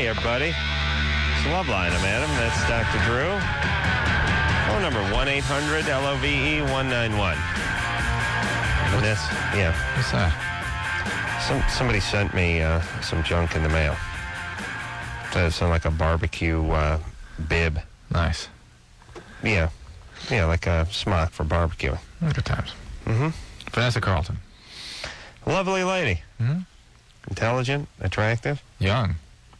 everybody. It's Loveline. I'm Adam. That's Dr. Drew. Phone number 1-800-LOVE-191. And this, yeah. What's that? Somebody sent me some junk in the mail. It's like a barbecue bib. Nice. Yeah, like a smock for barbecuing. Good times. Mm-hmm. Vanessa Carlton. Lovely lady. Mm-hmm. Intelligent, attractive, Young.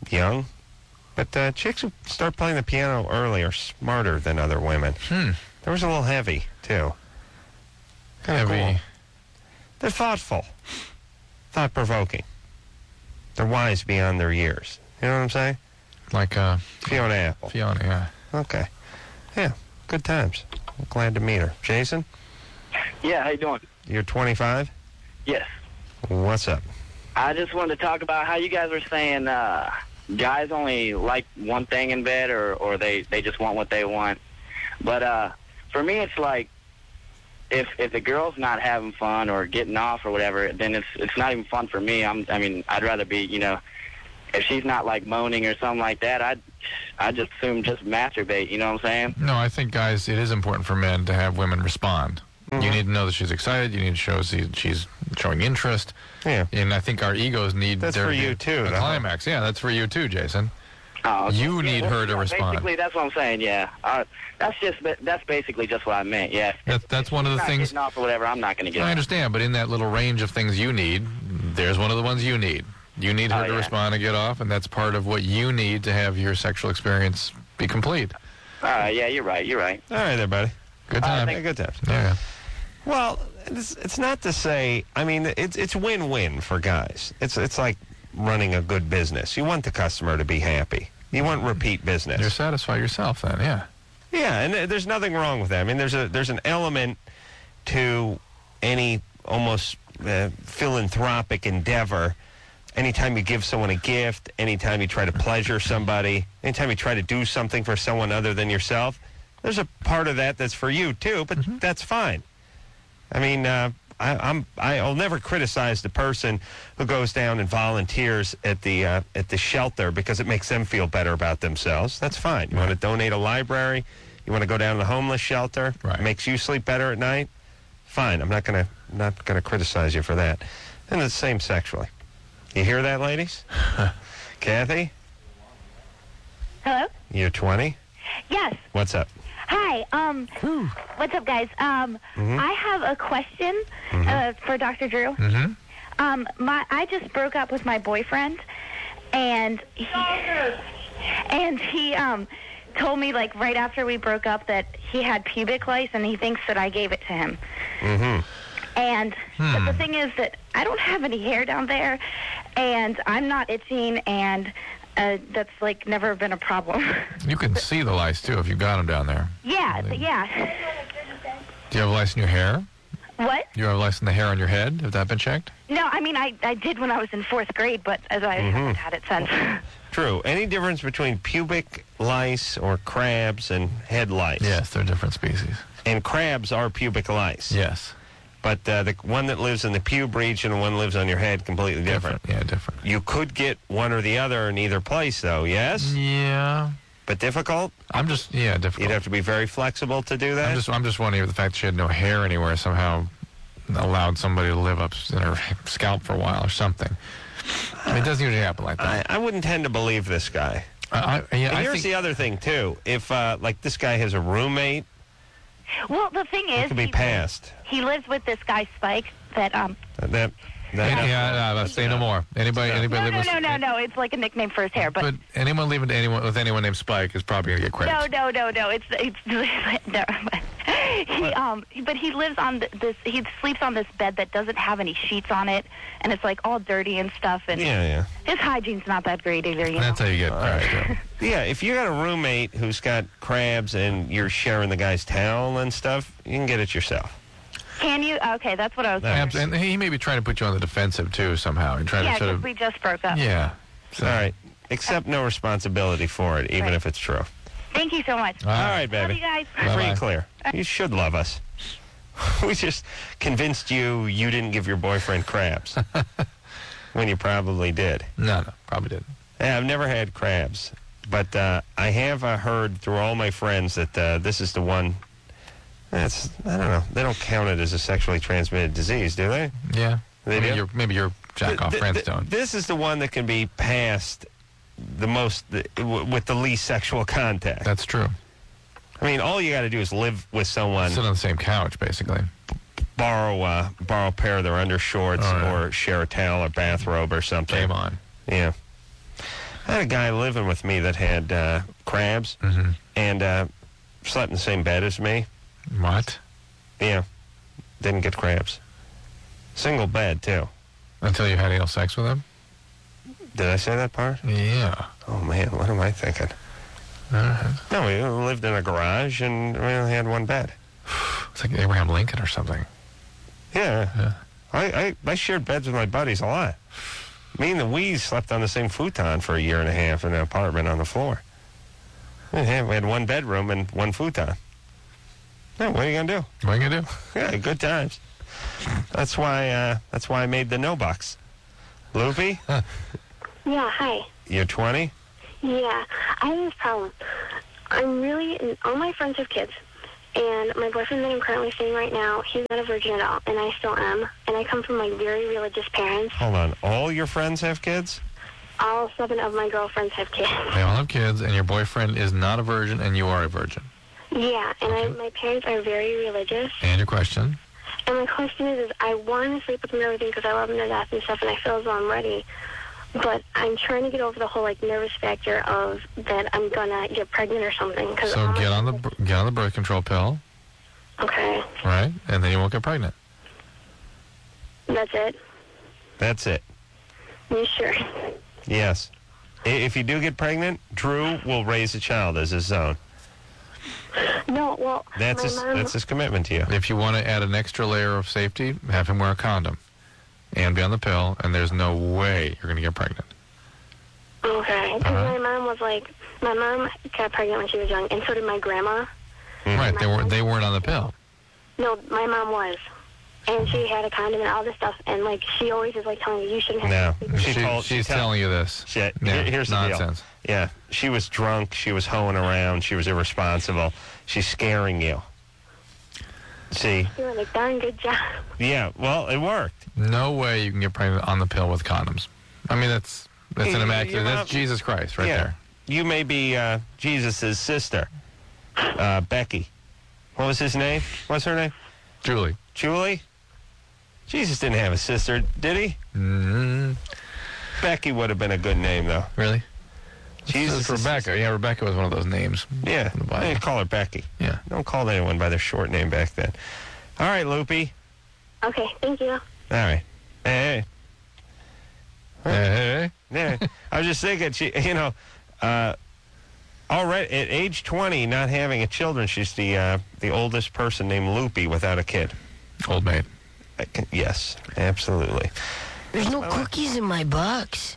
But chicks who start playing the piano early are smarter than other women. There was a little heavy, too. Kind of Heavy. cool. They're thoughtful. Thought-provoking. They're wise beyond their years. You know what I'm saying? Like Fiona Apple. Fiona, yeah. Okay. Yeah, good times. I'm glad to meet her. Jason? Yeah, how you doing? You're 25? Yes. What's up? I just wanted to talk about how you guys were saying guys only like one thing in bed or they just want what they want. But for me, it's like if the girl's not having fun or getting off or whatever, then it's not even fun for me. I'd rather be, if she's not like moaning or something like that, I'd just assume just masturbate, you know what I'm saying? No, I think, guys, it is important for men to have women respond. Mm-hmm. You need to know that she's excited. You need to show she's showing interest. Yeah. And I think our egos need That's for you, too, a though. climax. Yeah, that's for you, too, Jason. Oh, You need her to respond. Basically, that's what I'm saying, yeah. That's basically just what I meant, yeah. That's one of the things. Getting off or whatever, I'm not going to get I off. understand, but in that little range of things you need, there's one of the ones you need. You need her to respond and get off, and that's part of what you need to have your sexual experience be complete. Yeah, you're right. All right there, buddy. Good time. Yeah, good times. Yeah. Well, it's not to say, it's win-win for guys. It's like running a good business. You want the customer to be happy. You want repeat business. You're satisfied yourself then, yeah. Yeah, and there's nothing wrong with that. There's an element to any almost philanthropic endeavor. Anytime you give someone a gift, anytime you try to pleasure somebody, anytime you try to do something for someone other than yourself, there's a part of that that's for you too, but that's fine. I'll never criticize the person who goes down and volunteers at the shelter because it makes them feel better about themselves. That's fine. You want to donate a library, you want to go down to the homeless shelter, it makes you sleep better at night. Fine. I'm not gonna criticize you for that. And the same sexually. You hear that, ladies? Kathy? Hello? You're 20? Yes. What's up? Hi. What's up, guys? I have a question for Dr. Drew. Mm-hmm. I just broke up with my boyfriend, and he told me, like, right after we broke up that he had pubic lice, and he thinks that I gave it to him. Mm-hmm. And but the thing is that I don't have any hair down there, and I'm not itching, and that's, like, never been a problem. You can see the lice, too, if you got them down there. Yeah. Do you have lice in your hair? What? You have lice in the hair on your head? Have that been checked? No, I did when I was in 4th grade, but I haven't had it since. True. Any difference between pubic lice or crabs and head lice? Yes, they're different species. And crabs are pubic lice. Yes. But the one that lives in the pube region and one that lives on your head, completely different. Yeah, different. You could get one or the other in either place, though, yes? Yeah. But difficult? Difficult. You'd have to be very flexible to do that? I'm just wondering if the fact that she had no hair anywhere somehow allowed somebody to live up in her scalp for a while or something. It doesn't usually happen like that. I wouldn't tend to believe this guy. I Here's think the other thing, too. If, this guy has a roommate, Well, the thing it is, could be passed. he lives with this guy Spike that say no more. Anybody live with No. It's like a nickname for his hair, but anyone living with anyone named Spike is probably gonna get credit. no. It's no. But he lives on this. He sleeps on this bed that doesn't have any sheets on it, and it's like all dirty and stuff. And his hygiene's not that great either. That's how you get credit. Yeah, if you got a roommate who's got crabs and you're sharing the guy's towel and stuff, you can get it yourself. Can you? Okay, that's what I was wondering. And he may be trying to put you on the defensive too somehow, and trying to sort because of. we just broke up. Yeah. So. All right. Accept no responsibility for it, even if it's true. Thank you so much. All right, baby. Love you guys. Free and clear. You should love us. We just convinced you didn't give your boyfriend crabs when you probably did. No, probably didn't. Yeah, I've never had crabs, but I have heard through all my friends that this is the one. I don't know. They don't count it as a sexually transmitted disease, do they? Yeah. They do? Maybe your jack-off friends don't. This is the one that can be passed the most with the least sexual contact. That's true. I mean, all you got to do is live with someone. Sit on the same couch, basically. Borrow a pair of their undershorts or share a towel or bathrobe or something. Game on. Yeah. I had a guy living with me that had crabs and slept in the same bed as me. What? Yeah. Didn't get crabs. Single bed, too. Until you had anal sex with him? Did I say that part? Yeah. Oh, man, what am I thinking? No, we lived in a garage and we only had one bed. It's like Abraham Lincoln or something. Yeah. I shared beds with my buddies a lot. Me and the Wees slept on the same futon for a year and a half in an apartment on the floor. Yeah, we had one bedroom and one futon. Yeah, what are you going to do? What are you going to do? Yeah, good times. That's why I made the no box. Loopy? Yeah, hi. You're 20? Yeah, I have this problem. All my friends have kids, and my boyfriend that I'm currently seeing right now, he's not a virgin at all, and I still am, and I come from, very religious parents. Hold on, all your friends have kids? All 7 of my girlfriends have kids. They all have kids, and your boyfriend is not a virgin, and you are a virgin. Yeah, and my parents are very religious. And your question? And my question is I want to sleep with them and everything because I love them to death and stuff, and I feel as though I'm ready. But I'm trying to get over the whole nervous factor of that I'm gonna get pregnant or something. So get on the birth control pill. Okay. Right, and then you won't get pregnant. That's it. That's it. You sure? Yes. If you do get pregnant, Drew will raise a child as his own. No, well, that's his commitment to you. If you want to add an extra layer of safety, have him wear a condom and be on the pill, and there's no way you're going to get pregnant. Okay. Because my mom got pregnant when she was young, and so did my grandma. Right, they weren't on the pill. No, my mom was. And she had a condom and all this stuff, and she always is telling you shouldn't have. No, she's telling you this. Here's nonsense. The deal. Yeah, she was drunk. She was hoeing around. She was irresponsible. She's scaring you. See? Doing a darn good job. Yeah, well, it worked. No way you can get pregnant on the pill with condoms. I mean, that's an immaculate. That's Jesus Christ right there. You may be Jesus' sister, Becky. What was his name? What's her name? Julie. Julie? Jesus didn't have a sister, did he? Mm-hmm. Becky would have been a good name, though. Really? Jesus. Rebecca. Yeah, Rebecca was one of those names. Yeah. They call her Becky. Yeah. Don't call anyone by their short name back then. All right, Loopy. Okay, thank you. All right. Hey. Hey. Yeah. I was just thinking, already at age 20, not having a children, she's the oldest person named Loopy without a kid. Old maid. Yes, absolutely. There's no cookies in my box.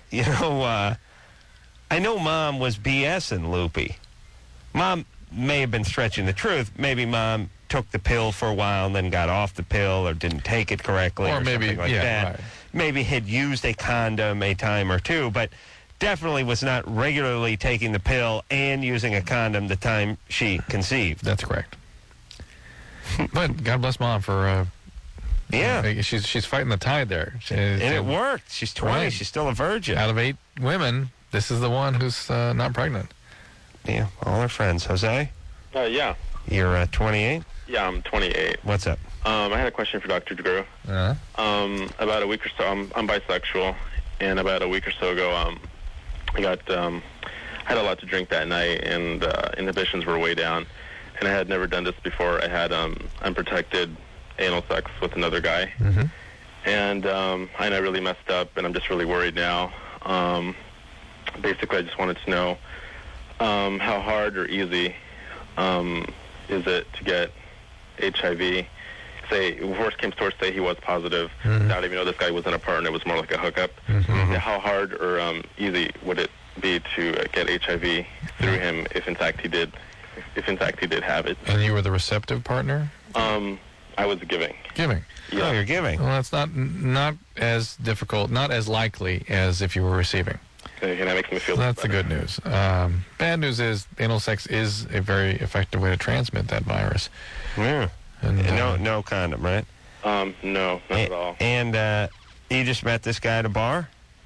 I know Mom was BSing Loopy. Mom may have been stretching the truth. Maybe Mom took the pill for a while and then got off the pill or didn't take it correctly or maybe, something like that. Right. Maybe had used a condom a time or two, but definitely was not regularly taking the pill and using a condom the time she conceived. That's correct. But God bless Mom for... she's fighting the tide there. And it worked. She's 20. Right. She's still a virgin. Out of 8 women, this is the one who's not pregnant. Yeah, all her friends. Jose? Yeah. You're 28? Yeah, I'm 28. What's up? I had a question for Dr. DeGrow. About a week or so, I'm bisexual, and about a week or so ago, I had a lot to drink that night, and inhibitions were way down, and I had never done this before. I had unprotected anal sex with another guy, and I really messed up, and I'm just really worried now. Basically, I just wanted to know how hard or easy is it to get HIV? Say, worst came to worst, say he was positive. Not even know this guy was in a partner. It was more like a hookup. How hard or easy would it be to get HIV through him if in fact he did have it? And you were the receptive partner? I was giving. Giving. Yeah. Oh, you're giving. Well, that's not as difficult, not as likely as if you were receiving. that makes me feel That's better. the good news. Bad news is anal sex is a very effective way to transmit that virus. Yeah. And, no condom, right? No, not at all. And you just met this guy at a bar?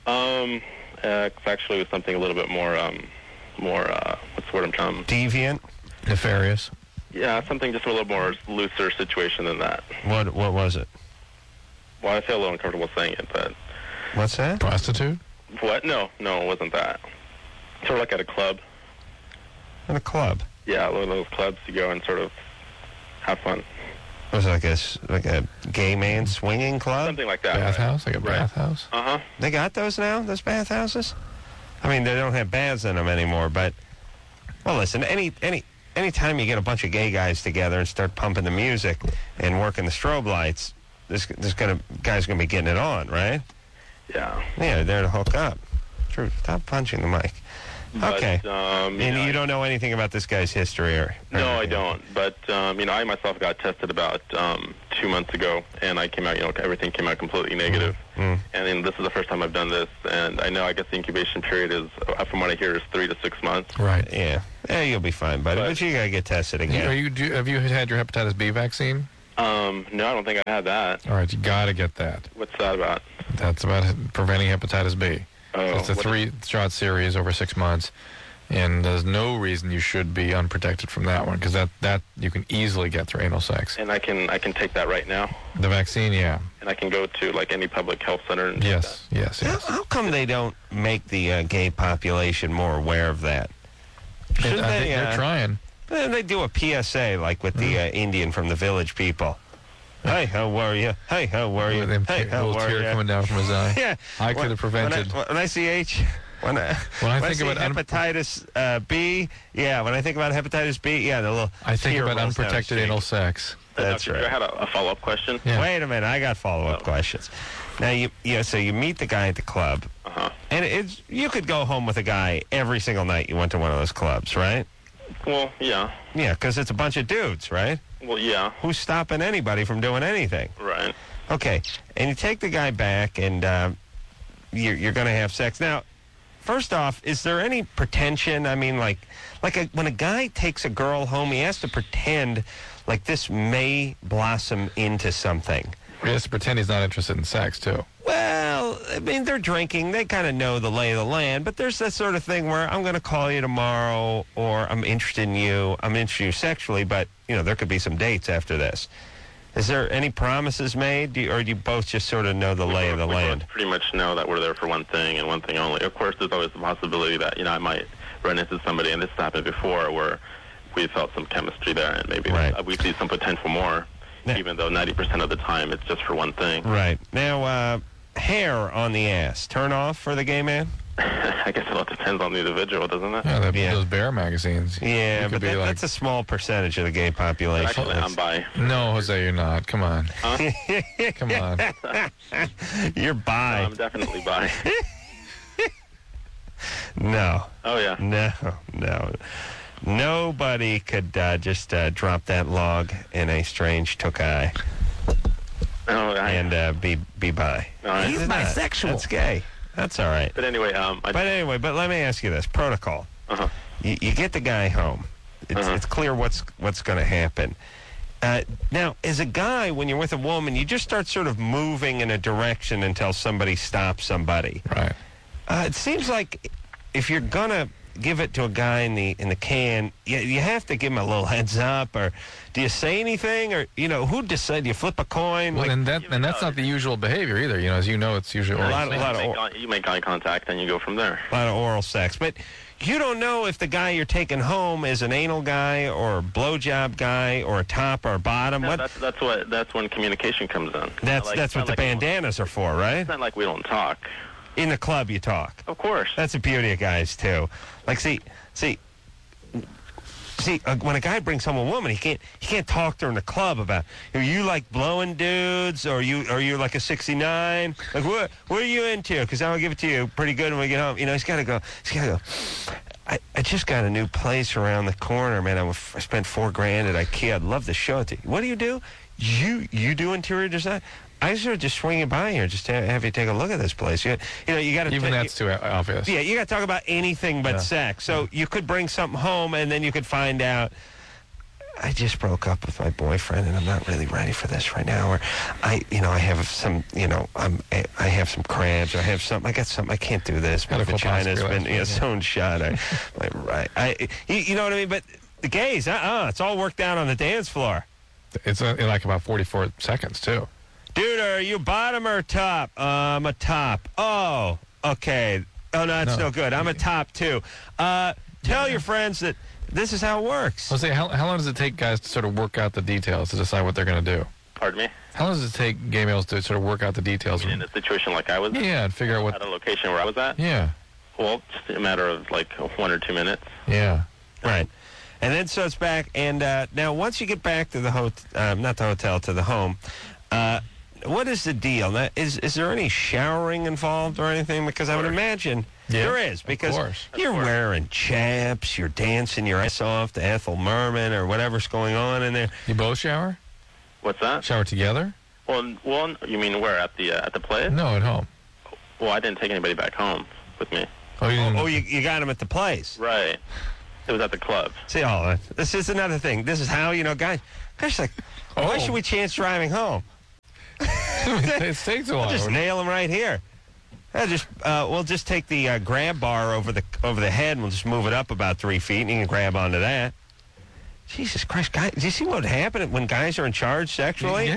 Actually, it was something a little bit more, what's the word I'm trying? Deviant? Nefarious? Yeah, something just a little more looser situation than that. What was it? Well, I feel a little uncomfortable saying it, but... What's that? Prostitute? What? No, it wasn't that. Sort of like at a club. At a club? Yeah, one of those clubs you go and sort of have fun. Was it like a gay man swinging club? Something like that. Bathhouse? Right. Like a bathhouse? Uh-huh. They got those now, those bathhouses? I mean, they don't have baths in them anymore, but... Well, listen, anytime you get a bunch of gay guys together and start pumping the music and working the strobe lights, this guy's going to be getting it on, right? Yeah. Yeah, they're there to hook up. True. Stop punching the mic. Okay. But, and you don't know anything about this guy's history or No, I anything? don't. But, I myself got tested about 2 months ago, and I came out, everything came out completely negative. Mm. And then this is the first time I've done this, and I know, I guess the incubation period is, from what I hear, is 3 to 6 months. Right. Yeah. Yeah, you'll be fine, buddy. But you got to get tested again. Have you had your hepatitis B vaccine? No, I don't think I had that. All right, you got to get that. What's that about? That's about preventing hepatitis B. Oh, It's a 3-shot series over 6 months, and there's no reason you should be unprotected from that one, because that you can easily get through anal sex. And I can take that right now. The vaccine, yeah. And I can go to like any public health center. And Yes. How come they don't make the gay population more aware of that? Shouldn't They're trying. They do a PSA like with the Indian from the Village People. Hey, how are you? Hey, how are you? With them Hey, how little are tear you? coming down from his eye. Yeah. I could have prevented. When I see when I think see about hepatitis B, yeah. When I think about hepatitis B, yeah, the little. I think tear about rolls down unprotected his cheek. anal sex. That's Dr. right. I had a follow-up question. Yeah. Wait a minute, I got follow-up questions. Now so you meet the guy at the club, and you could go home with a guy every single night you went to one of those clubs, right? Well, yeah. Yeah, because it's a bunch of dudes, right? Well, yeah. Who's stopping anybody from doing anything? Right. Okay, and you take the guy back, and you're going to have sex. Now, first off, is there any pretension? I mean, when a guy takes a girl home, he has to pretend like this may blossom into something. He has to pretend he's not interested in sex, too. Well, I mean, they're drinking. They kind of know the lay of the land. But there's that sort of thing where I'm going to call you tomorrow, or I'm interested in you. I'm interested in you sexually, but, there could be some dates after this. Is there any promises made, or do you both just sort of know the lay of the land? We pretty much know that we're there for one thing and one thing only. Of course, there's always the possibility that, I might run into somebody, and this has happened before, where we felt some chemistry there, and maybe we see some potential more. Even though 90% of the time it's just for one thing. Right. Now, hair on the ass, turn off for the gay man? I guess it all depends on the individual, doesn't it? Yeah, those Bear magazines. Yeah, but that's a small percentage of the gay population. Actually, I'm bi. No, Jose, you're not. Come on. Huh? Come on. You're bi. No, I'm definitely bi. No. Oh, yeah. No. Nobody could just drop that log in a strange Tokai and be bi. Right. He's bisexual. That's gay. That's all right. But anyway, but let me ask you this protocol. You get the guy home. It's clear what's going to happen. Now, as a guy, when you're with a woman, you just start sort of moving in a direction until somebody stops somebody. Right. It seems like if you're gonna give it to a guy in the can, you have to give him a little heads up, or do you say anything, or who decides? Do you flip a coin? Well, and that's not the usual behavior either. As you know, it's usually you make eye contact and you go from there. A lot of oral sex, but you don't know if the guy you're taking home is an anal guy or a blowjob guy or a top or a bottom. No, that's when communication comes in. That's what the bandanas are for, right? It's not like we don't talk. In the club, you talk. Of course. That's the beauty of guys too. Like, see, when a guy brings home a woman, he can't talk to her in the club about, are you like blowing dudes, or are you like a 69? Like, what are you into? Because I'll give it to you pretty good when we get home. He's got to go. I just got a new place around the corner, man. I spent $4,000 at IKEA. I'd love to show it to you. What do? You do interior design? I should just swing you by here, just to have you take a look at this place. You know, you got to even that's too obvious. Yeah, you got to talk about anything but sex. So you could bring something home, and then you could find out. I just broke up with my boyfriend, and I'm not really ready for this right now. Or, I have some, I have some crabs. Or I have something. I got something. I can't do this. My vagina's been sewn shut. You know what I mean? But the gays, it's all worked out on the dance floor. It's in like about 44 seconds too. Dude, are you bottom or top? I'm a top. Oh, okay. Oh no, that's no good. I'm a top too. Tell your friends that. This is how it works. I'll say, how long does it take guys to sort of work out the details to decide what they're going to do? Pardon me? How long does it take gay males to sort of work out the details? In a situation like I was in? Yeah, and figure out what... At a location where I was at? Yeah. Well, just a matter of like 1 or 2 minutes. Yeah. Right. And then so it's back. And now once you get back to the hotel, not the hotel, to the home, what is the deal? Now, is there any showering involved or anything? Because I would imagine... Yeah, there is, because you're wearing chaps, you're dancing your ass off to Ethel Merman or whatever's going on in there. You both shower? What's that? Shower together? Well, you mean where, at the place? No, at home. Well, I didn't take anybody back home with me. You got him at the place. Right. It was at the club. See, this is another thing. This is how, guys like, why should we chance driving home? It takes a while. Just nail him right here. We'll just take the grab bar over the head, and we'll just move it up about 3 feet, and you can grab onto that. Jesus Christ, guys! Do you see what happened when guys are in charge sexually?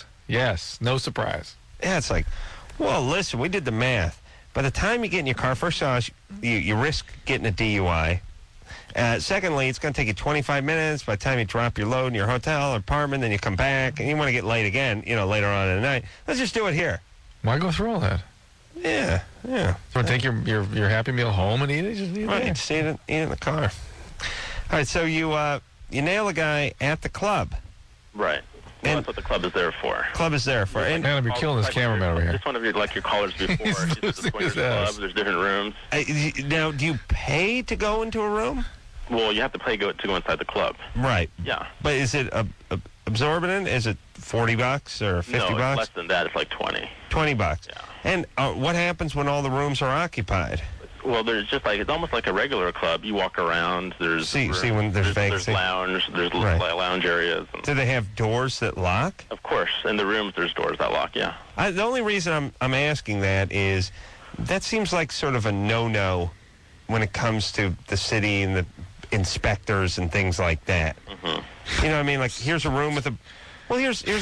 Yes. No surprise. Yeah, it's like, well, listen, we did the math. By the time you get in your car, first of all, you risk getting a DUI. Secondly, it's going to take you 25 minutes. By the time you drop your load in your hotel or apartment, then you come back, and you want to get late again, later on in the night. Let's just do it here. Why go through all that? Yeah. So take your Happy Meal home and eat it? Just eat it. Right, just eat it in the car. All right, so you nail a guy at the club. Right. Well, that's what the club is there for. Club is there for. And you're killing this cameraman over here. Just one of your callers before. There's different rooms. Now, do you pay to go into a room? Well, you have to pay to go inside the club. Right. Yeah. But is it absorbent? Is it $40 or $50? No, it's less than that. It's like $20. $20. Yeah. And what happens when all the rooms are occupied? Well, there's just it's almost like a regular club. You walk around. There's see when there's vacancy. There's lounge areas. Do they have doors that lock? Of course, in the rooms there's doors that lock. Yeah. The only reason I'm asking that is that seems like sort of a no-no when it comes to the city and the inspectors and things like that. Mm-hmm. You know what I mean? Like, here's a room with a... Well,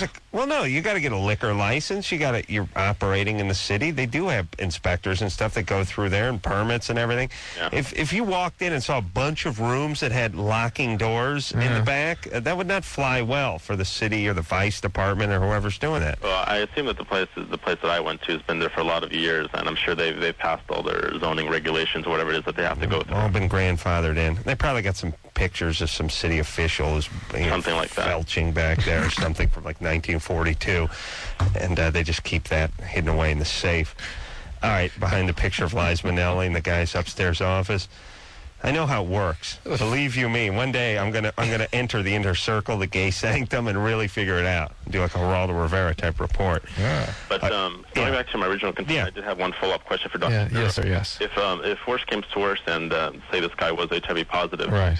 you got to get a liquor license. You're operating in the city. They do have inspectors and stuff that go through there and permits and everything. Yeah. If you walked in and saw a bunch of rooms that had locking doors in the back, that would not fly well for the city or the vice department or whoever's doing that. Well, I assume that the place that I went to has been there for a lot of years, and I'm sure they've passed all their zoning regulations or whatever it is that they have to go through. All been grandfathered in. They probably got some pictures of some city officials something like that felching back there or something from like 1942, and they just keep that hidden away in the safe. All right, behind the picture of Liza Minnelli in the guy's upstairs office. I know how it works. Believe you me, one day I'm gonna enter the inner circle, the gay sanctum, and really figure it out. Do like a Geraldo Rivera type report. Yeah. But going back to my original concern, I did have one follow-up question for Dr. Yes, sir, yes. If worse came to worse, and say this guy was HIV positive, right?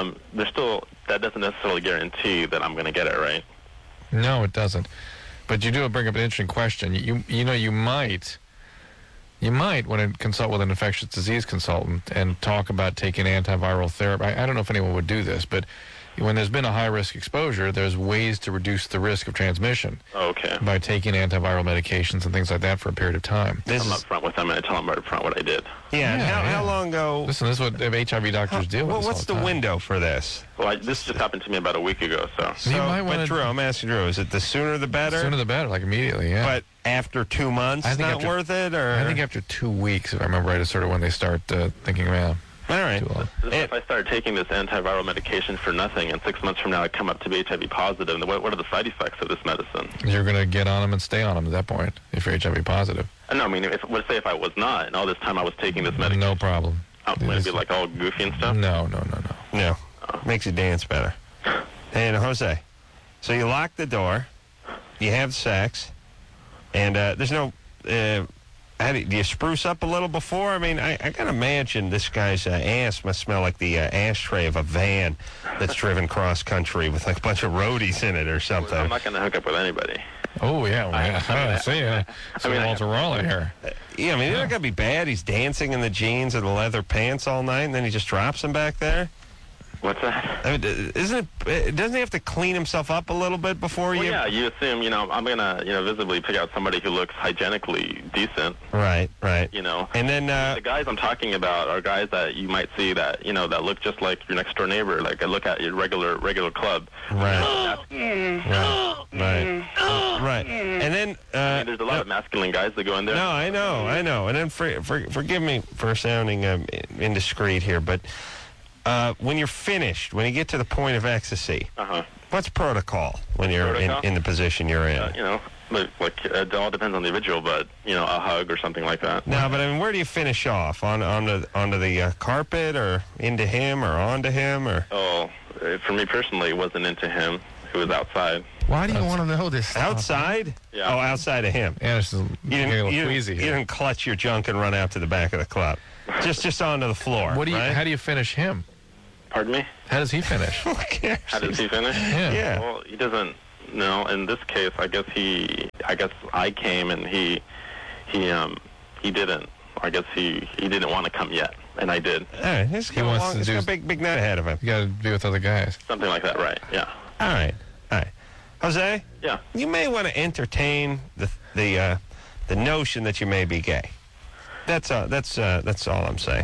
That doesn't necessarily guarantee that I'm going to get it, right? No, it doesn't. But you do bring up an interesting question. You might want to consult with an infectious disease consultant and talk about taking antiviral therapy. I don't know if anyone would do this, but when there's been a high-risk exposure, there's ways to reduce the risk of transmission. Okay. By taking antiviral medications and things like that for a period of time. I'm up front with them, and I tell them right up front what I did. Yeah, how long ago... Listen, this is what HIV doctors deal with. What's the window for this? Well, this just happened to me about a week ago, so you might want to... Drew, I'm asking Drew, is it the sooner the better? The sooner the better, like immediately, yeah. But after 2 months, it's not worth it? Or I think after 2 weeks, if I remember right, is sort of when they start thinking around. All right. If I start taking this antiviral medication for nothing, and 6 months from now I come up to be HIV positive, what are the side effects of this medicine? You're going to get on them and stay on them at that point, if you're HIV positive. No, I mean, let's say if I was not, and all this time I was taking this medication. No problem. Would it be like all goofy and stuff? No. Makes you dance better. Hey, Jose, so you lock the door, you have sex, And there's no... do you spruce up a little before? I mean, I can imagine this guy's ass must smell like the ashtray of a van that's driven cross-country with like a bunch of roadies in it or something. I'm not going to hook up with anybody. Oh, yeah. I see. Walter Raleigh here. Yeah, I mean, it's not going to be bad. He's dancing in the jeans and the leather pants all night, and then he just drops them back there. What's that? I mean, doesn't he have to clean himself up a little bit before you... Yeah, you assume, I'm going to, visibly pick out somebody who looks hygienically decent. Right. And then... the guys I'm talking about are guys that you might see that, that look just like your next-door neighbor, like I look at your regular club. Right. Right. And then... there's a lot of masculine guys that go in there. No, I know. And then forgive me for sounding indiscreet here, but... when you're finished, when you get to the point of ecstasy, what's protocol when you're in the position you're in? It all depends on the individual, but a hug or something like that. No, but I mean, where do you finish off? Onto the carpet, or into him, or onto him, or? Oh, for me personally, it wasn't into him. It was outside. Why do you want to know this stuff? Outside? Yeah. Oh, outside of him. Yeah, it's you didn't clutch your junk and run out to the back of the club. Just onto the floor. Right? How do you finish him? Pardon me? How does he finish? Who cares? How does he finish? Yeah. Well, he doesn't. No, in this case, I guess I came and he didn't. I guess he didn't want to come yet, and I did. All right. He's got a big night ahead of him. You got to be with other guys. Something like that, right? Yeah. All right. Jose? Yeah. You may want to entertain the notion that you may be gay. That's all I'm saying.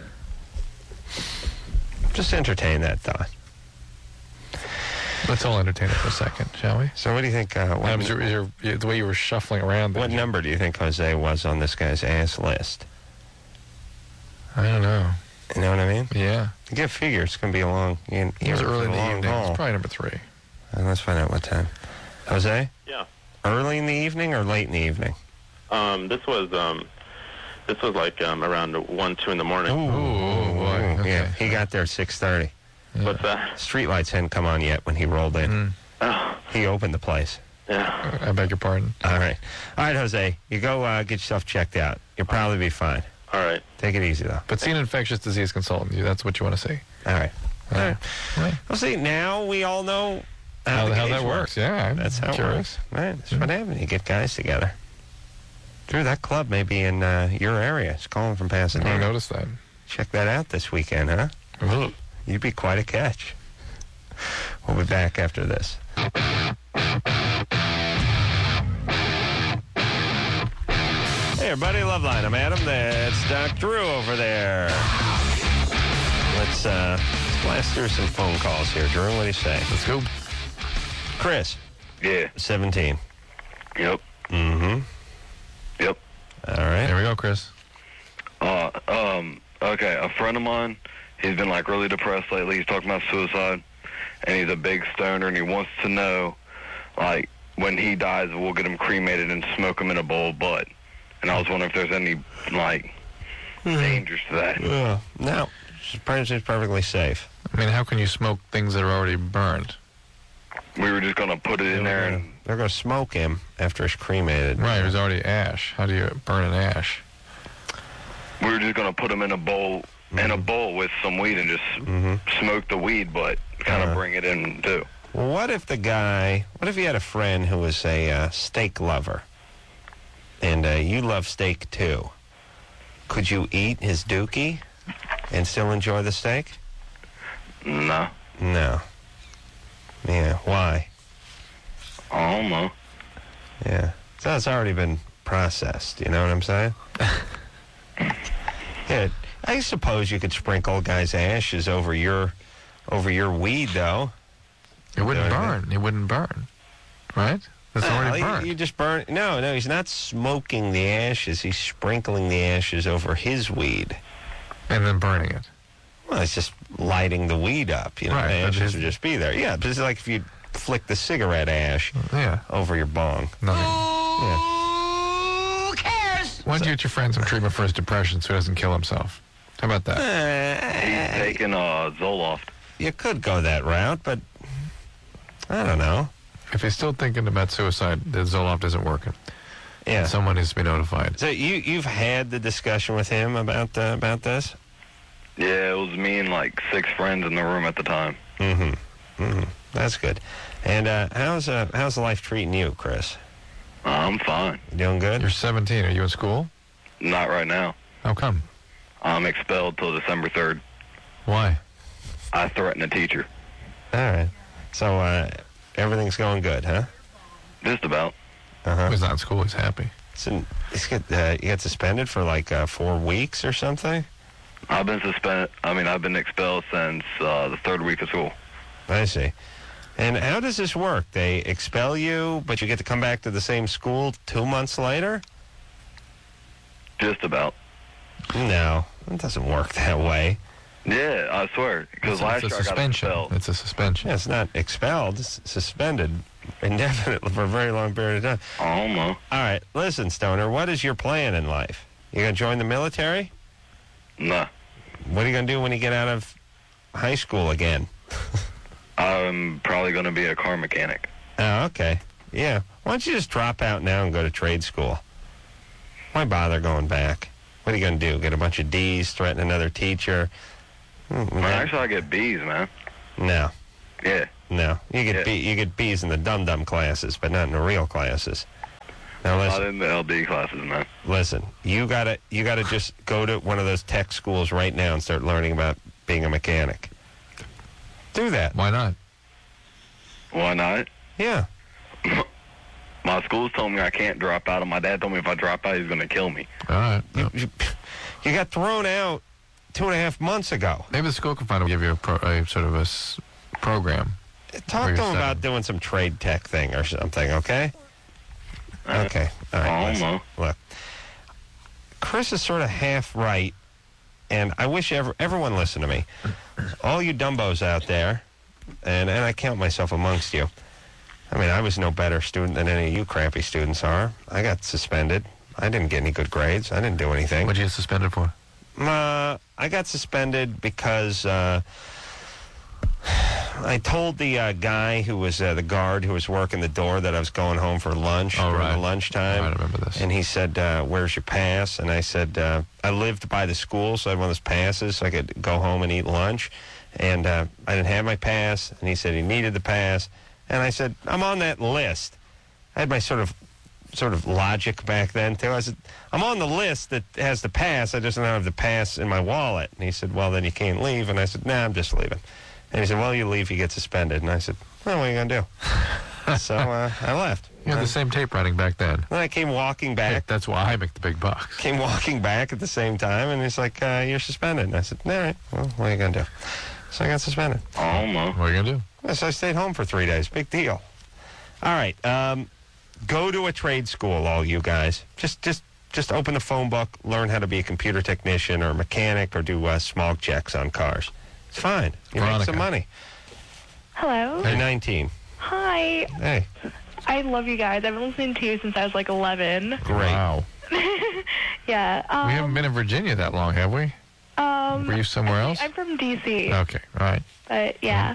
Just entertain that thought. Let's all entertain it for a second, shall we? So what do you think? The way you were shuffling around. What number do you think Jose was on this guy's ass list? I don't know. You know what I mean? Yeah. You get a figure. It's going to be a long... It was early in the evening. It's probably number 3. Let's find out what time. Jose? Yeah. Early in the evening or late in the evening? This was like around 1, 2 in the morning. Ooh, boy. Okay. Yeah, he got there at 6:30. Yeah. What's that? Streetlights hadn't come on yet when he rolled in. He opened the place. Yeah. I beg your pardon. All right, Jose. You go get yourself checked out. You'll probably be fine. All right. Take it easy, though. But see an infectious disease consultant. That's what you want to see. All right. Right. Well, see, now we all know how that works. Yeah, that's how it works. Right. That's what happens. You get guys together. Drew, that club may be in your area. It's calling from Pasadena. I noticed that. Check that out this weekend, huh? Ooh. You'd be quite a catch. We'll be back after this. Hey, everybody. Loveline. I'm Adam. That's Doc Drew over there. Let's blast through some phone calls here. Drew, what do you say? Let's go. Chris. Yeah. 17. Yep. Mm-hmm. Yep. All right. Here we go, Chris. Okay, a friend of mine, he's been like really depressed lately. He's talking about suicide, and he's a big stoner, and he wants to know, like, when he dies, we'll get him cremated and smoke him in a bowl of butt. And I was wondering if there's any, like, dangers to that. No. It's perfectly safe. I mean, how can you smoke things that are already burned? We were just going to put it in there and... They're going to smoke him after it's cremated. Right, there's already ash. How do you burn an ash? We were just going to put him in a bowl with some weed and just smoke the weed, but kind of bring it in, too. Well, what if you had a friend who was a steak lover, and you love steak, too? Could you eat his dookie and still enjoy the steak? No. No. Yeah, why? I don't know. Yeah. So it's already been processed, you know what I'm saying? Yeah. I suppose you could sprinkle a guy's ashes over your weed, though. It wouldn't burn. It wouldn't burn. Right? That's already burned. You just burn. No, he's not smoking the ashes. He's sprinkling the ashes over his weed. And then burning it. Well, it's just lighting the weed up. You know, right, the ashes would just be there. Yeah, but it's like if you flick the cigarette ash over your bong. Nothing. Who cares? Why don't you get your friend some treatment for his depression so he doesn't kill himself? How about that? He's taking Zoloft. You could go that route, but I don't know. If he's still thinking about suicide, the Zoloft isn't working. Yeah. Someone needs to be notified. So you've had the discussion with him about this? Yeah, it was me and like 6 friends in the room at the time. That's good. And how's life treating you, Chris? I'm fine. You doing good? You're 17. Are you in school? Not right now. How come? I'm expelled till December 3rd. Why? I threatened a teacher. All right. So everything's going good, huh? Just about. He's not in school. He's happy. So you got suspended for like 4 weeks or something? I've been expelled since the 3rd week of school. I see. And how does this work? They expel you, but you get to come back to the same school 2 months later? Just about. No, it doesn't work that way. Yeah, I swear. Because last year I got expelled. It's a suspension. Yeah, it's not expelled. It's suspended indefinitely for a very long period of time. Oh, no. All right, listen, Stoner, what is your plan in life? You going to join the military? Nah. What are you going to do when you get out of high school again? I'm probably going to be a car mechanic. Oh, okay. Yeah. Why don't you just drop out now and go to trade school? Why bother going back? What are you going to do? Get a bunch of D's, threaten another teacher? Actually, I get B's, man. No. Yeah. No. You get B's in the dum-dum classes, but not in the real classes. Now listen. Not in the LD classes, man. Listen, you gotta just go to one of those tech schools right now and start learning about being a mechanic. Do that. Why not? Why not? Yeah. My school's told me I can't drop out, and my dad told me if I drop out, he's going to kill me. All right. You got thrown out 2.5 months ago. Maybe the school can find a give you a sort of a program. Talk to him about doing some trade tech thing or something, okay? Okay. All right. Listen. Look, Chris is sort of half right, and I wish everyone listened to me. All you dumbos out there, and I count myself amongst you. I mean, I was no better student than any of you crappy students are. I got suspended. I didn't get any good grades. I didn't do anything. What did you get suspended for? I got suspended because I told the guy who was the guard who was working the door that I was going home for lunch during the lunchtime. I remember this. And he said, where's your pass? And I said, I lived by the school, so I had one of those passes so I could go home and eat lunch. And I didn't have my pass. And he said he needed the pass. And I said, I'm on that list. I had my sort of logic back then, too. I said, I'm on the list that has the pass. I just don't have the pass in my wallet. And he said, well, then you can't leave. And I said, nah, I'm just leaving. And he said, well, you leave, you get suspended. And I said, well, what are you going to do? So I left. You had the same tape writing back then. Then I came walking back. Hey, that's why I make the big bucks. Came walking back at the same time, and he's like, you're suspended. And I said, all right, well, what are you going to do? So I got suspended. Oh, no. What are you going to do? So I stayed home for 3 days. Big deal. All right. Go to a trade school, all you guys. Just open the phone book, learn how to be a computer technician or a mechanic or do smog checks on cars. It's fine. You make some money. Hello. You're 19. Hi. Hey. I love you guys. I've been listening to you since I was like 11. Great. Wow. Yeah. We haven't been in Virginia that long, have we? Were you somewhere else? I'm from D.C. Okay, all right. But, yeah.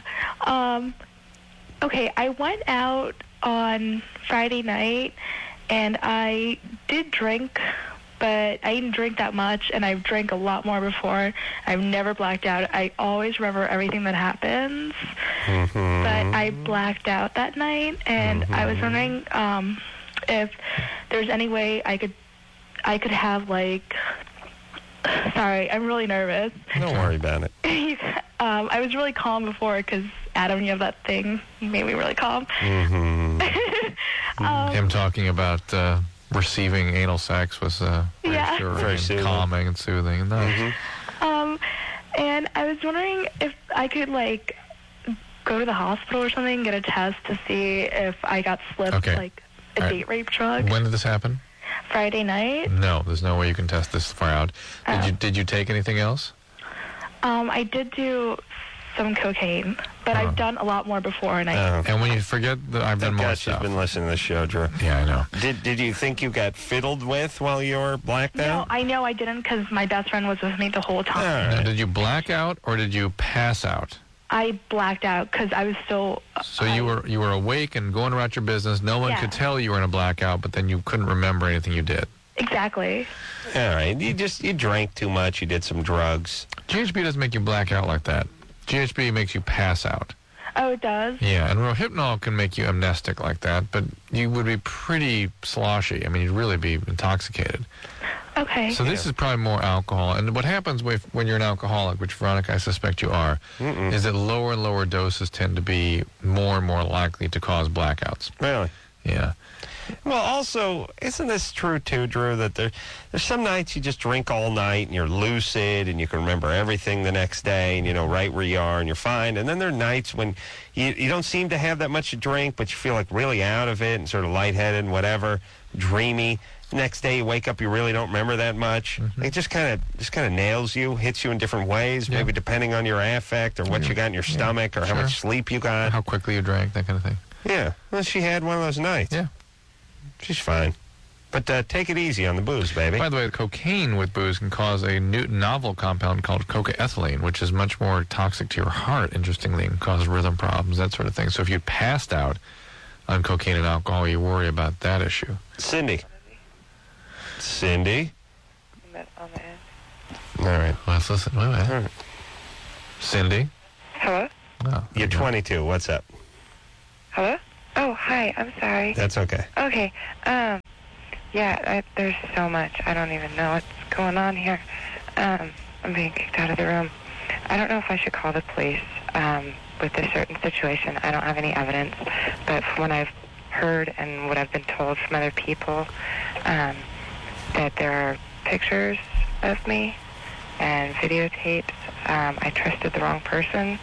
Okay, I went out on Friday night, and I did drink, but I didn't drink that much, and I've drank a lot more before. I've never blacked out. I always remember everything that happens, but I blacked out that night, and I was wondering if there's any way I could have, like... Sorry, I'm really nervous. Don't worry about it. I was really calm before because, Adam, you have that thing. You made me really calm. Him talking about receiving anal sex was very soothing. Calming and soothing. Nice. And I was wondering if I could, like, go to the hospital or something, get a test to see if I got slipped, like, a date rape drug. When did this happen? Friday night. No, there's no way you can test this far out. Did you take anything else? I did do some cocaine, but I've done a lot more before. And and when you forget that I've done more stuff. She's been listening to the show, Drew. Yeah, I know. Did you think you got fiddled with while you were blacked out? No, I know I didn't because my best friend was with me the whole time. Now, did you black out or did you pass out? I blacked out because I was so... So you were awake and going about your business. No one could tell you were in a blackout, but then you couldn't remember anything you did. Exactly. All right. You drank too much. You did some drugs. GHB doesn't make you black out like that. GHB makes you pass out. Oh, it does? Yeah, and Rohypnol can make you amnestic like that, but you would be pretty sloshy. I mean, you'd really be intoxicated. Okay. So this is probably more alcohol. And what happens when you're an alcoholic, which, Veronica, I suspect you are, is that lower and lower doses tend to be more and more likely to cause blackouts. Really? Yeah. Well, also, isn't this true, too, Drew, that there's some nights you just drink all night and you're lucid and you can remember everything the next day and you know right where you are and you're fine. And then there are nights when you don't seem to have that much to drink, but you feel like really out of it and sort of lightheaded and whatever, dreamy. Next day you wake up, you really don't remember that much. It just kind of nails you, hits you in different ways, maybe depending on your affect or what you got in your stomach or how much sleep you got. How quickly you drank, that kind of thing. Yeah. Well, she had one of those nights. Yeah. She's fine. But take it easy on the booze, baby. By the way, cocaine with booze can cause a novel compound called cocaethylene, which is much more toxic to your heart, interestingly, and causes rhythm problems, that sort of thing. So if you passed out on cocaine and alcohol, you worry about that issue. Cindy. On the end. All right. Well, let's listen. Wait a minute. Right. Hello? Oh, you're 22. What's up? Hello? Oh, hi. I'm sorry. That's okay. Okay. There's so much. I don't even know what's going on here. I'm being kicked out of the room. I don't know if I should call the police with this certain situation. I don't have any evidence. But from what I've heard and what I've been told from other people, that there are pictures of me and videotapes. I trusted the wrong person.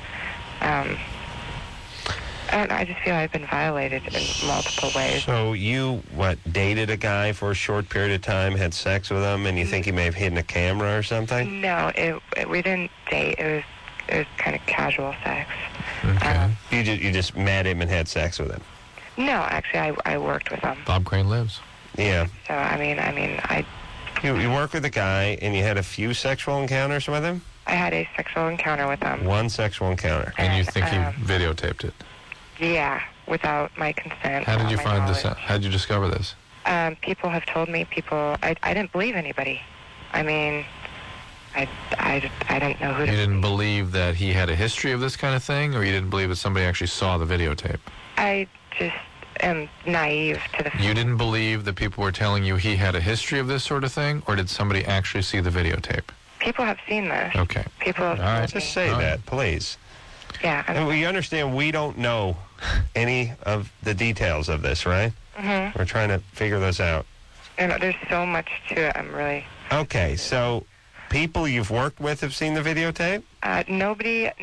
I don't know. I just feel I've been violated in multiple ways. So you, dated a guy for a short period of time, had sex with him, and you think he may have hidden a camera or something? No, we didn't date. It was kind of casual sex. Okay. You just met him and had sex with him? No, actually, I worked with him. Bob Crane lives. Yeah. So, I... You work with a guy, and you had a few sexual encounters with him? I had a sexual encounter with him. One sexual encounter. And you think he videotaped it? Yeah, without my consent. How did you find this out? How did you discover this? People have told me. I didn't believe anybody. I mean, I didn't know who to... You didn't believe that he had a history of this kind of thing, or you didn't believe that somebody actually saw the videotape? I just am naive to the... You didn't believe that people were telling you he had a history of this sort of thing, or did somebody actually see the videotape? People have seen this. Okay. People have... All right, just say that, please. Yeah. And we understand we don't know any of the details of this, right? Mm-hmm. We're trying to figure those out. And there's so much to it. I'm really... Okay, so people you've worked with have seen the videotape? Nobody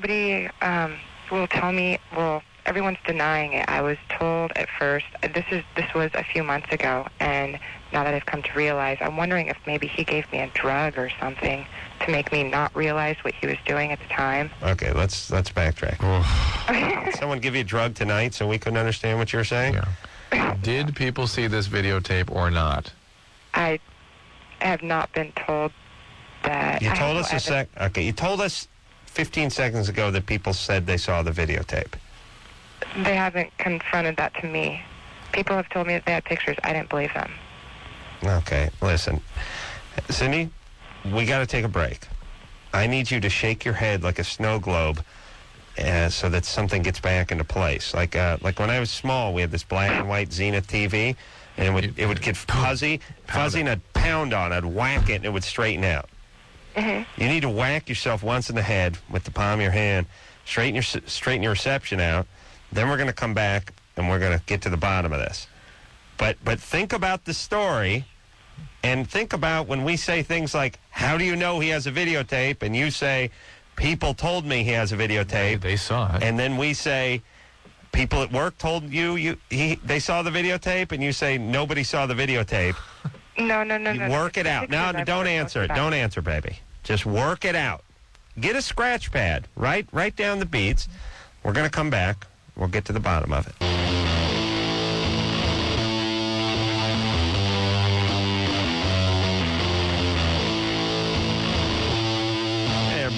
will tell me... Well, everyone's denying it. I was told at first... This was a few months ago, and now that I've come to realize, I'm wondering if maybe he gave me a drug or something to make me not realize what he was doing at the time. Okay, let's backtrack. Someone give you a drug tonight so we couldn't understand what you were saying? Yeah. Did people see this videotape or not? I have not been told that. You told us you told us 15 seconds ago that people said they saw the videotape. They haven't confronted that to me. People have told me that they had pictures. I didn't believe them. Okay, listen. Cindy, we got to take a break. I need you to shake your head like a snow globe so that something gets back into place. Like when I was small, we had this black and white Zenith TV, and it would get fuzzy, and I'd pound on it, I'd whack it, and it would straighten out. Mm-hmm. You need to whack yourself once in the head with the palm of your hand, straighten your reception out. Then we're going to come back, and we're going to get to the bottom of this. But think about the story, and think about when we say things like, how do you know he has a videotape? And you say, people told me he has a videotape. They saw it. And then we say, people at work told you they saw the videotape, and you say, nobody saw the videotape. No. Work it out. No, don't answer it. Don't answer, baby. Just work it out. Get a scratch pad. Write down the beats. We're going to come back. We'll get to the bottom of it.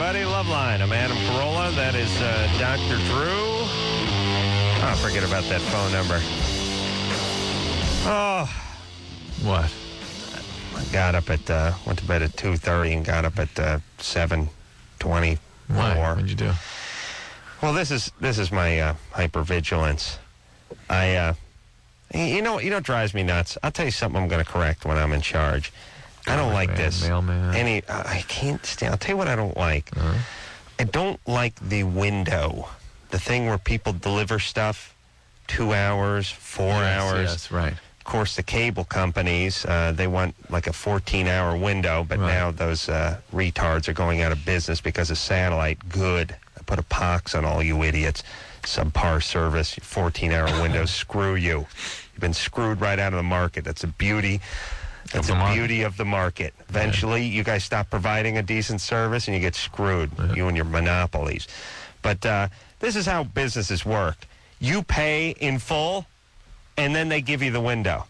everybody. Loveline. I'm Adam Carolla. That is Dr. Drew. Oh, forget about that phone number. Oh. What? I got up at, went to bed at 2:30 and got up at 7:24. Why? What'd you do? Well, this is my hypervigilance. You know what drives me nuts? I'll tell you something I'm going to correct when I'm in charge. I don't like this. Mailman. I can't stand. I'll tell you what I don't like. Uh-huh. I don't like the window, the thing where people deliver stuff 2 hours, 4 hours. Yes, right. Of course, the cable companies, they want like a 14-hour window, but now those retards are going out of business because of satellite. Good. I put a pox on all you idiots. Subpar service, 14-hour windows. Screw you. You've been screwed right out of the market. That's the beauty. That's the beauty of the market. Eventually, you guys stop providing a decent service and you get screwed, you and your monopolies. But this is how businesses work. You pay in full, and then they give you the window.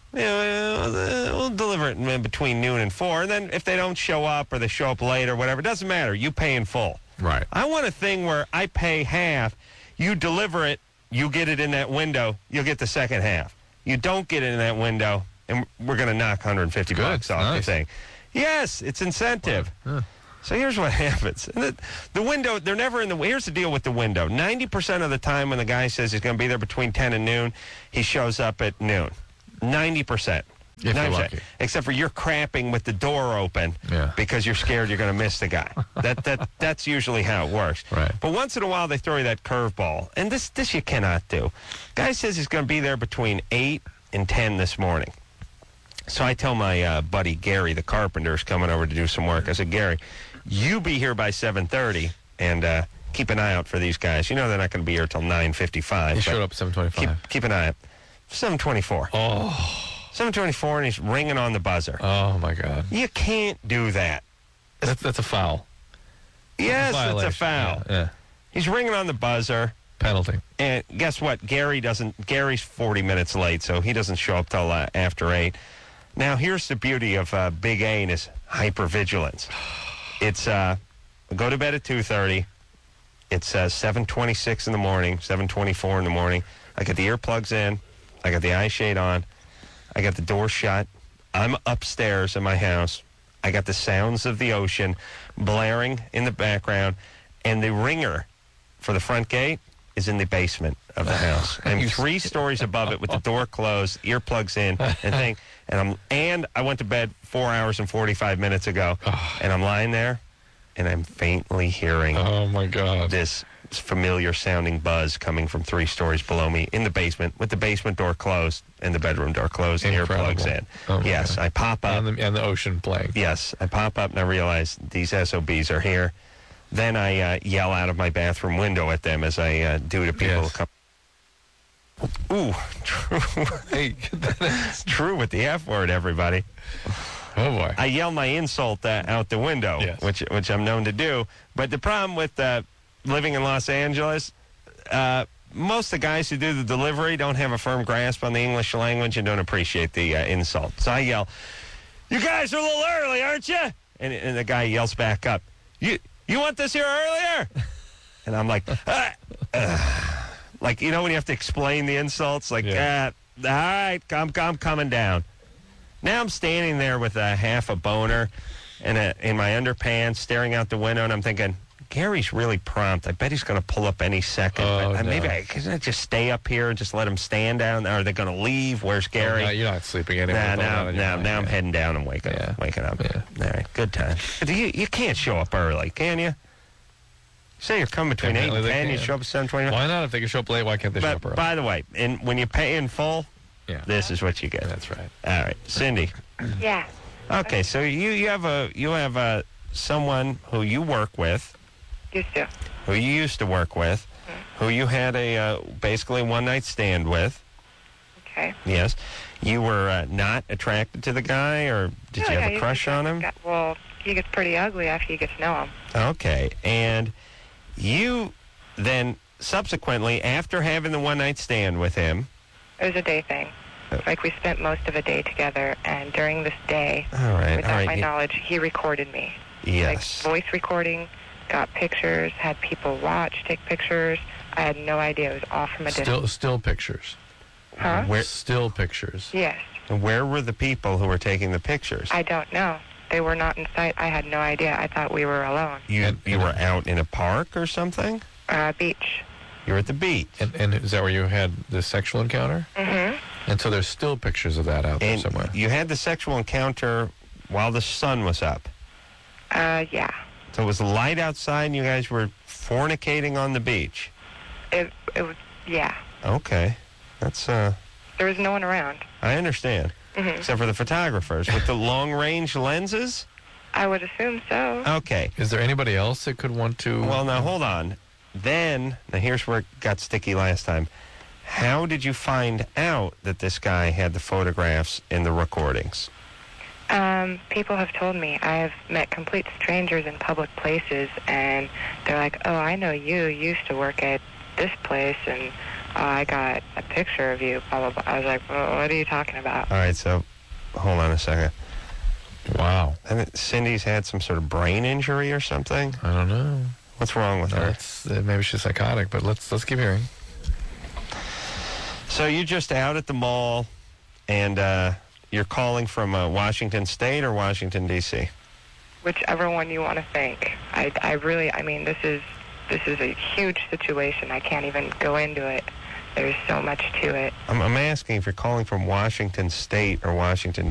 We'll deliver it in between noon and 4, and then if they don't show up or they show up late or whatever, it doesn't matter. You pay in full. Right. I want a thing where I pay half, you deliver it, you get it in that window, you'll get the second half. You don't get it in that window, and we're going to knock $150 off the thing. Yes, it's incentive. So here's what happens. The window, they're never in the... Here's the deal with the window. 90% of the time when the guy says he's going to be there between 10 and noon, he shows up at noon. 90%. If you're lucky. Except for you're crapping with the door open because you're scared you're going to miss the guy. That's usually how it works. Right. But once in a while, they throw you that curveball. And this you cannot do. Guy says he's going to be there between 8 and 10 this morning. So I tell my buddy Gary, the carpenter, is coming over to do some work. I said, Gary, you be here by 7:30 and keep an eye out for these guys. You know they're not going to be here till 9:55. He showed up at 7:25. Keep an eye out. 7:24. Oh. 7:24, and he's ringing on the buzzer. Oh, my God. You can't do that. That's a foul. Yes, it's a foul. Yeah. He's ringing on the buzzer. Penalty. And guess what? Gary's 40 minutes late, so he doesn't show up till after 8. Now, here's the beauty of Big A and his hypervigilance. It's go to bed at 2:30. It's 7:26 in the morning, 7:24 in the morning. I got the earplugs in. I got the eye shade on. I got the door shut. I'm upstairs in my house. I got the sounds of the ocean blaring in the background. And the ringer for the front gate is in the basement of the house. I'm 3 stories above it with the door closed, earplugs in, and I went to bed 4 hours and 45 minutes ago. And I'm lying there, and I'm faintly hearing this familiar sounding buzz coming from 3 stories below me in the basement with the basement door closed and the bedroom door closed and earplugs in. Yes, God. I pop up. And the ocean playing. Yes, I pop up and I realize these SOBs are here. Then I yell out of my bathroom window at them as I do to people who come. Ooh, true. Hey, true with the F word, everybody. Oh, boy. I yell my insult out the window, which I'm known to do. But the problem with living in Los Angeles, most of the guys who do the delivery don't have a firm grasp on the English language and don't appreciate the insult. So I yell, "You guys are a little early, aren't you?" And the guy yells back up, You want this here earlier? And I'm like, like, you know when you have to explain the insults? Like, all right, I'm coming down. Now I'm standing there with half a boner and in my underpants, staring out the window, and I'm thinking, Gary's really prompt. I bet he's going to pull up any second. Maybe I can just stay up here and just let him stand down. Are they going to leave? Where's Gary? No, you're not sleeping anymore. Now I'm heading down and waking up. Yeah. All right, good time. You can't show up early, can you? Say you're coming between 8 and 10, you show up at 7:29. Why not? If they can show up late, why can't they show up early? By the way, when you pay in full, this is what you get. That's right. All right, Cindy. Yeah. Okay, so you have someone who you work with. Who you used to work with, who you had a basically one-night stand with. Okay. Yes. You were not attracted to the guy, or did you have a crush on him? Well, he gets pretty ugly after you get to know him. Okay. And you then subsequently, after having the one-night stand with him... It was a day thing. Like, we spent most of a day together, and during this day, without my knowledge, he recorded me. Yes. Like, voice recording, got pictures, had people watch, take pictures. I had no idea. It was all from a distance. Still pictures. Huh? Still pictures. Yes. And where were the people who were taking the pictures? I don't know. They were not in sight. I had no idea. I thought we were alone. You were out in a park or something? Beach. You were at the beach. And is that where you had the sexual encounter? Mm-hmm. And so there's still pictures of that out there somewhere. You had the sexual encounter while the sun was up? Yeah. So it was light outside and you guys were fornicating on the beach? It was, yeah. Okay. That's, There was no one around. I understand. Mm-hmm. Except for the photographers with the long-range lenses? I would assume so. Okay. Is there anybody else that could want to... Well, now, hold on. Then, now here's where it got sticky last time. How did you find out that this guy had the photographs in the recordings? People have told me. I've met complete strangers in public places, and they're like, oh, I know you. You used to work at this place, and I got a picture of you, blah, blah, blah. I was like, well, what are you talking about? All right, so hold on a second. Wow. I mean, Cindy's had some sort of brain injury or something? I don't know. What's wrong with her? Maybe she's psychotic, but let's keep hearing. So you're just out at the mall, and you're calling from Washington State or Washington, D.C.? Whichever one you want to think. I really, I mean, this is a huge situation. I can't even go into it. There's so much to it. I'm asking if you're calling from Washington State or Washington,